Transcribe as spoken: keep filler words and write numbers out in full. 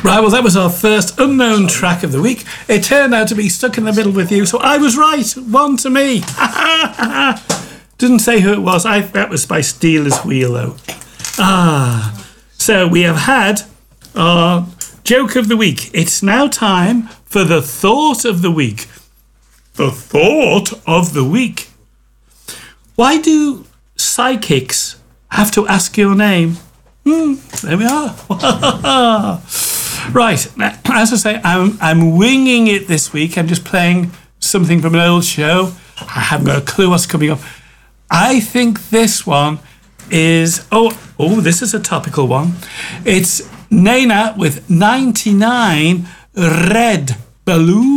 Right, well, that was our first unknown track of the week. It turned out to be Stuck in the Middle with You, so I was right. One to me. Didn't say who it was. I That was by Steelers Wheel, though. Ah. So we have had our joke of the week. It's now time for the thought of the week. The thought of the week. Why do psychics have to ask your name? Hmm, there we are. Right, as I say, I'm, I'm winging it this week. I'm just playing something from an old show. I haven't got a clue what's coming up. I think this one is... Oh, oh, this is a topical one. It's Nena with ninety-nine red balloons.